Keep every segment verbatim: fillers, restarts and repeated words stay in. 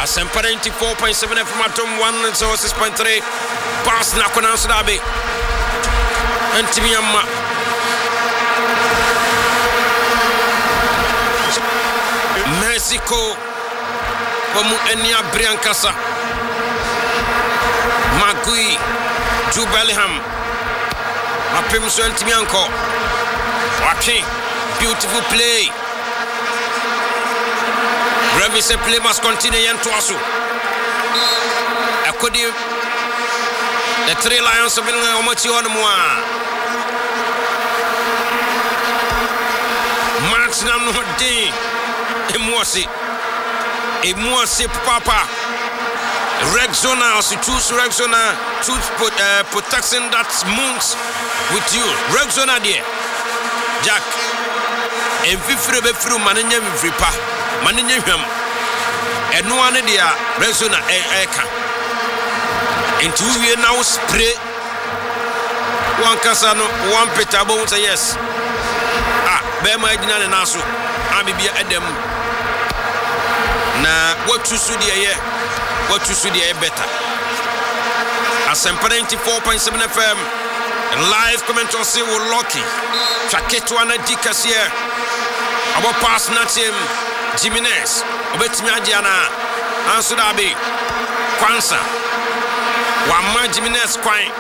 Asempa ninety-four point seven F M atom one oh six point three. Pass na kona so dabe. Antimi amma. Mexico. Omu enia Briancasa. Magui. Jude Bellingham. Mapem so antimi anko. Watching. Beautiful play. Remy se play must continue yanto aso. Akodi the three Lions of England omochi on mo a. Match na no dey. Emuosi. Emuosi papa. Rexona so choose Rexona choose put uh, protection that moves with you. Rexona there. Jack. Enfifre be fru manenya mfripa. Manenya hwam. Eno ane dia Rexona e eka. Into we now spray one kasano one petabo say yes. Ah, be ma gina na so. Abibia edem. Na what you should here. What you should here better. Asempa ninety-four point seven F M. Live comment on say we lucky. Chaketo ana dikas here. Abo pass na team Jimenez. Obetimi agiana. Anso dabe. Kwansa. Wama Jimenez kwan.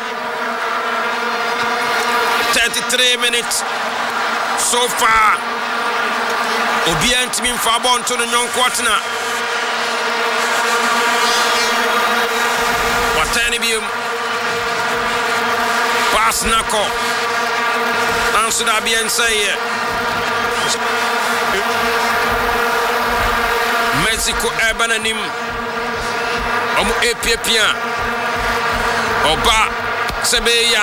thirty-three minutes so far. Obi antimi mfa ball nto no nyonko atena. Watani bium. Pass nako. Anso da bi ensaye. Mexico ebananim. Omu epiepia. Oba Sebeya